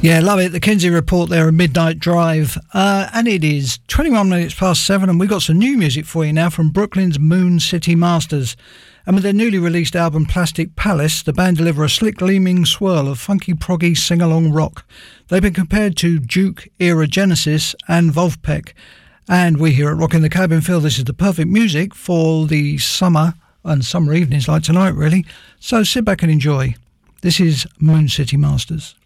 Yeah, love it. The Kinsey Report there, A Midnight Drive. And it is 21 minutes past 7, and we've got some new music for you now from Brooklyn's Moon City Masters. And with their newly released album Plastic Palace, the band deliver a slick gleaming swirl of funky proggy sing-along rock. They've been compared to Duke-era Genesis and Wolfpack. And we here at Rock in the Cabin feel this is the perfect music for the summer and summer evenings like tonight, really. So sit back and enjoy. This is Moon City Masters.